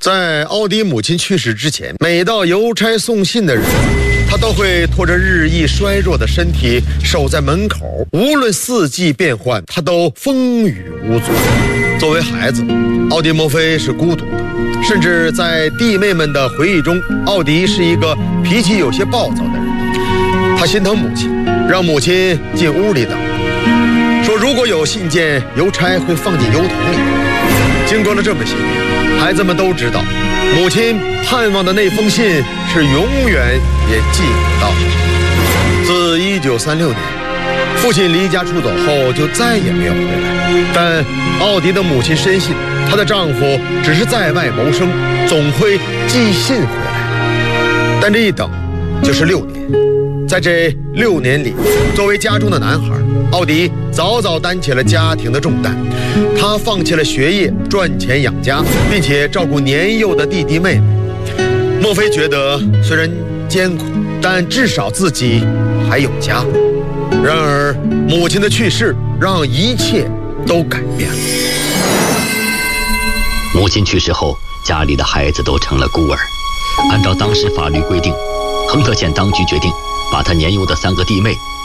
在奥迪母亲去世之前，每到邮差送信的日子，他都会拖着日益衰弱的身体守在门口，无论四季变换，他都风雨无阻。作为孩子，奥迪·墨菲是孤独的，甚至在弟妹们的回忆中，奥迪是一个脾气有些暴躁的人。他心疼母亲，让母亲进屋里等，说如果有信件，邮差会放进邮筒里。经过了这么些年，孩子们都知道，母亲盼望的那封信是永远也寄不到。自1936年父亲离家出走后，就再也没有回来。但奥迪的母亲深信，她的丈夫只是在外谋生，总会寄信回来。但这一等就是6年。在这6年里，作为家中的男孩，奥迪早早担起了家庭的重担。他放弃了学业，赚钱养家，并且照顾年幼的弟弟妹妹。墨菲觉得虽然艰苦，但至少自己还有家。然而母亲的去世让一切都改变了。 母亲去世后，家里的孩子都成了孤儿。按照当时法律规定，亨特县当局决定把他年幼的3个弟妹